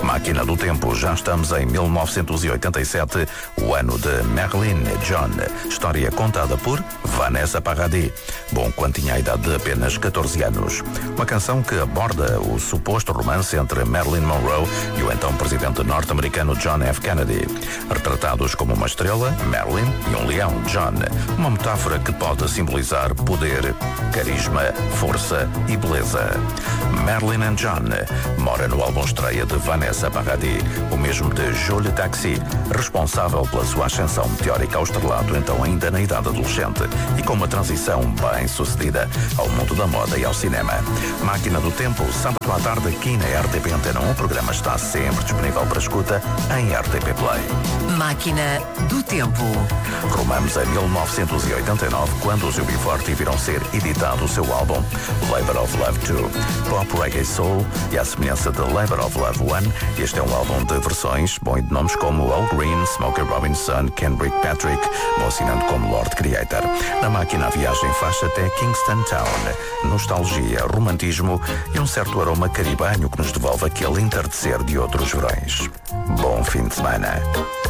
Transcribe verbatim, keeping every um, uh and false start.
Máquina do Tempo, já estamos em mil novecentos e oitenta e sete, o ano de Marilyn John. História contada por Vanessa Paradis. Bom, quando tinha a idade de apenas catorze anos. Uma canção que aborda o suposto romance entre Marilyn Monroe e o então presidente norte-americano John F. Kennedy. Retratados como uma estrela, Marilyn, e um leão, John. Uma metáfora que pode simbolizar poder, carisma, força e beleza. Marilyn and John mora no álbum estreia de Vanessa Paradis, o mesmo de Jules Taxi, responsável pela sua ascensão meteórica ao estrelado, então ainda na idade adolescente, e com uma transição bem sucedida ao mundo da moda e ao cinema. Máquina do Tempo, sábado à tarde aqui na R T P Antena um. O programa está sempre disponível para escuta em R T P Play. Máquina do Tempo. Rumamos a mil novecentos e oitenta e nove, quando os U B quarenta viram ser editado o seu álbum Labor of Love dois. Pop, reggae, soul e à semelhança de Labor of Love um, este é um álbum de versões, bom, e de nomes como Al Green, Smokey Robinson, Kendrick Patrick, mocinando como Lord Creator. Na máquina a viagem faz até Kingston Town. Nostalgia, romantismo e um certo aroma caribenho que nos devolve aquele entardecer de outros verões. Bom fim de semana.